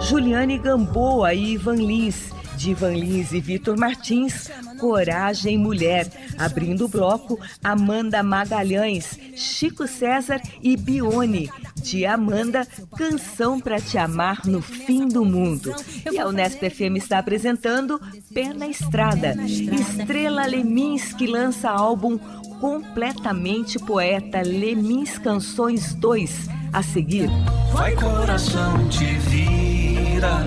Juliane Gamboa e Ivan Lins. De Ivan Lins e Vitor Martins, Coragem Mulher. Abrindo o bloco, Amanda Magalhães, Chico César e Bione. De Amanda, Canção pra Te Amar no Fim do Mundo. E a Unesp FM está apresentando Pé na Estrada. Estrela Leminski lança álbum Completamente Poeta, Lemins Canções 2. A seguir. Vai, coração, te vira.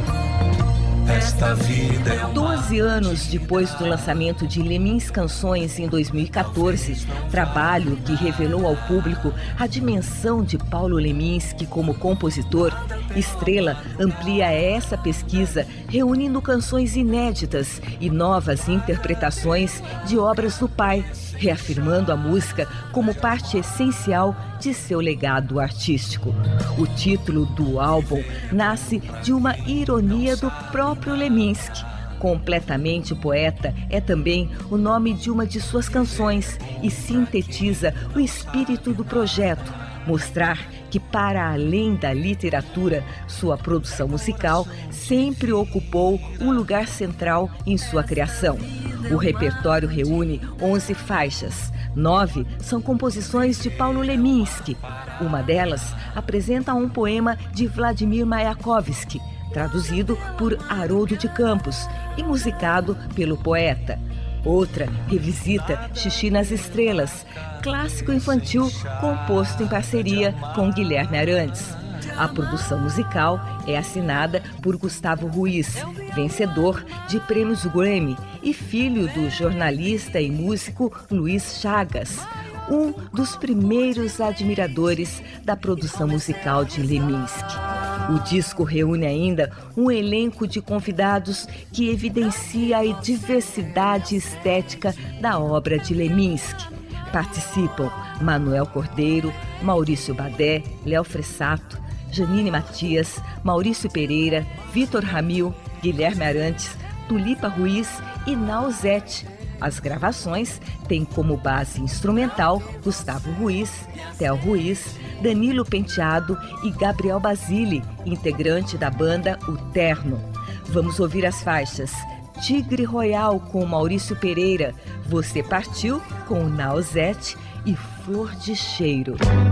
Esta vida é 12 anos depois do lançamento de Lemins Canções em 2014, trabalho que revelou ao público a dimensão de Paulo Leminski como compositor, Estrela amplia essa pesquisa, reunindo canções inéditas e novas interpretações de obras do pai, reafirmando a música como parte essencial de seu legado artístico. O título do álbum nasce de uma ironia do próprio Leminski. Completamente Poeta é também o nome de uma de suas canções e sintetiza o espírito do projeto, mostrar que, para além da literatura, sua produção musical sempre ocupou um lugar central em sua criação. O repertório reúne 11 faixas. 9 são composições de Paulo Leminski. Uma delas apresenta um poema de Vladimir Mayakovsky, traduzido por Haroldo de Campos e musicado pelo poeta. Outra revisita Xixi nas Estrelas, clássico infantil composto em parceria com Guilherme Arantes. A produção musical é assinada por Gustavo Ruiz, vencedor de prêmios Grammy e filho do jornalista e músico Luiz Chagas, um dos primeiros admiradores da produção musical de Leminski. O disco reúne ainda um elenco de convidados que evidencia a diversidade estética da obra de Leminski. Participam Manuel Cordeiro, Maurício Badé, Léo Fressato, Janine Matias, Maurício Pereira, Vitor Ramil, Guilherme Arantes, Tulipa Ruiz e Nausete. As gravações têm como base instrumental Gustavo Ruiz, Theo Ruiz, Danilo Penteado e Gabriel Basile, integrante da banda O Terno. Vamos ouvir as faixas Tigre Royal com Maurício Pereira, Você Partiu com Nausete e Flor de Cheiro.